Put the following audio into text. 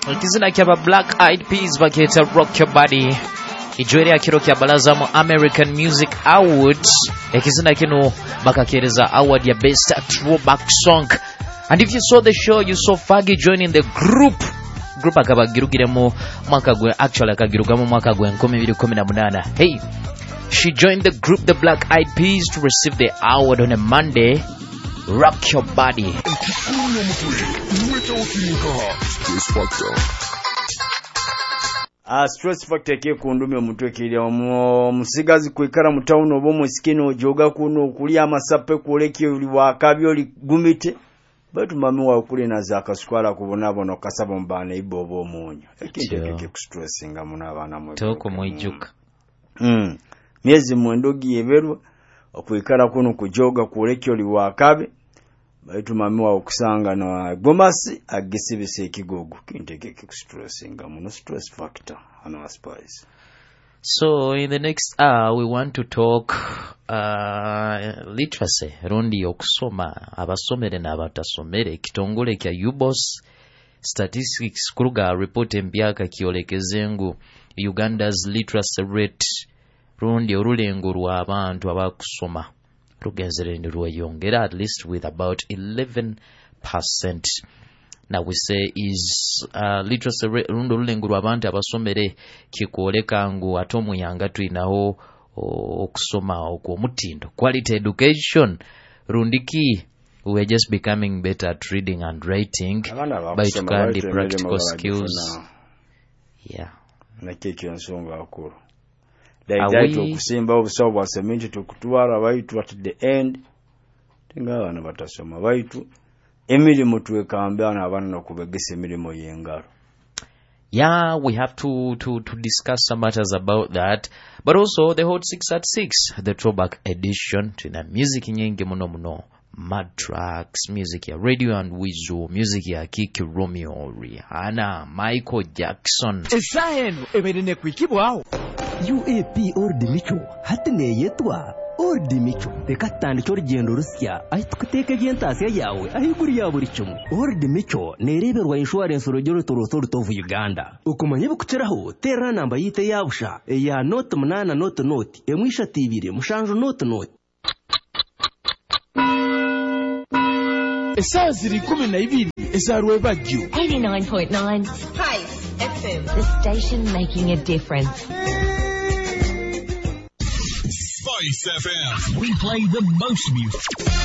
Ikizina kyaba Black Eyed Peas baketa Rock Your Body. Ijwere akiro kya balaza mu American Music Awards. Ikizina kino bakakereza award ya Best Throwback Song. And if you saw the show, you saw Fagi joining the group akabagirugiremo mwaka gwe, actually akagirugamo mwaka gwe 2018. Hey, she joined the group the Black Eyed Peas to receive the award on a Monday. Rock Your Body. Stress factor ke kundumye omutwe kiri omusigazi kwikara mu town obo musikino ojoga kuno okulya amasape kuleki oli wakabi oli gumite batu mami wa kuli na zakaskwala kubonabona okasaba mbana ibobo omunyo ekindeke ku stressinga muna abana mwe toko mwijuka miezi mwendogi yeberwa okwikara kuno kujoga kuleki oli wakabi batu mami wa okusanga na gomasi agisibise ekigogo kindeke ku stressinga muno stress factor ana spice. So in the next hour we want to talk literacy rundi okusoma abasomere n'abatasomere kitongole kya UBOS statistics kuruga report embyaka kiolekezengu Uganda's literacy rate rundi orulengo rw'abantu abakusoma rugenzere ndirweyongera at least with about 11%. Now we say is literacy rate rundi orulengo rw'abantu abasomere kikoleka ngu atomu yanga tuinaho okusoma okw'omutindo quality education rundiki we're just becoming better at reading and writing by tukandi practical skills. Yeah, nakekyo nsonga akuru daito okusimba obusawo bwa sementi tukutwala baitu at the end tinga bana batasoma baitu emirimu twekambana abana nokubegesa emirimu y'engalo. Yeah, we have to discuss some matters about that, but also the Hot 6 at 6, the throwback edition tuna music nyingi muno mad tracks, music ya Radio and Wizu, music ya Kiki Romeo, Rihanna, Michael Jackson. Esahenu emerine kwikibwaho UAP Ordi Micho hatine yetwa Ordi Micho tekatandi cy'orugendo rusya ahitukuteke byentasiya yawe ahiguri ya buri cyumwe. Ordi Micho nereberwa insurance urugero rutovu Uganda ukumanye bukuteraho tera namba yite yabusha ya note 8 note emwishatibire mushanjo note Esaziri 12 esarwe bajju 89.9 Spice FM, the station making a difference. Spice FM. We play the most music.